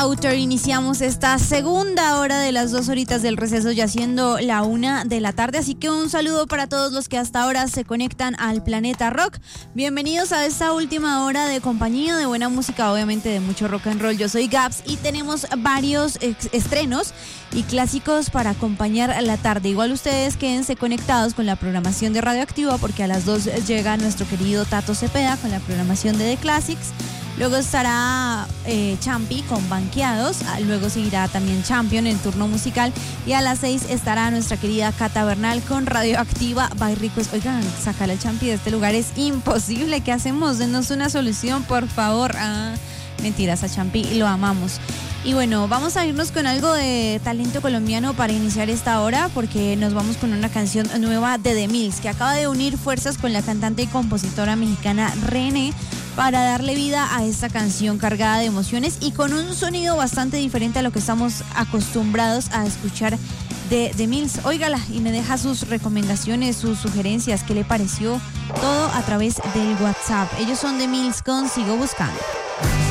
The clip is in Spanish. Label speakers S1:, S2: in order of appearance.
S1: Outer iniciamos esta segunda hora de las 2 horitas del receso, ya siendo la 1 de la tarde, así que un saludo para todos los que hasta ahora se conectan al Planeta Rock. Bienvenidos a esta última hora de compañía, de buena música, obviamente de mucho rock and roll. Yo soy Gaps y tenemos varios estrenos y clásicos para acompañar la tarde. Igual ustedes quédense conectados con la programación de Radioactiva, porque a las 2 llega nuestro querido Tato Cepeda con la programación de The Classics. Luego estará Champi con Banqueados, luego seguirá también Champion en turno musical y a las 6 estará nuestra querida Cata Bernal con Radioactiva by Ricos. Oigan, sacar al Champi de este lugar es imposible. ¿Qué hacemos? Denos una solución, por favor. Mentiras, a Champi lo amamos. Y bueno, vamos a irnos con algo de talento colombiano para iniciar esta hora, porque nos vamos con una canción nueva de The Mills, que acaba de unir fuerzas con la cantante y compositora mexicana René para darle vida a esta canción cargada de emociones y con un sonido bastante diferente a lo que estamos acostumbrados a escuchar de The Mills. Óigala y me deja sus recomendaciones, sus sugerencias, qué le pareció, todo a través del WhatsApp. Ellos son The Mills con Sigo Buscando.